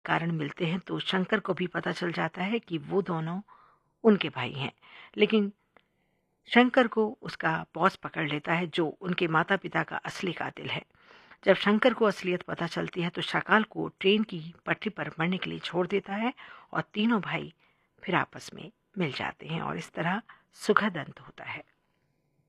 कारण मिलते हैं तो शंकर को भी पता चल जाता है कि वो दोनों उनके भाई हैं। लेकिन शंकर को उसका बॉस पकड़ लेता है जो उनके माता पिता का असली कातिल है। जब शंकर को असलियत पता चलती है तो शकाल को ट्रेन की पटरी पर मरने के लिए छोड़ देता है और तीनों भाई फिर आपस में मिल जाते हैं और इस तरह सुखद अंत होता है।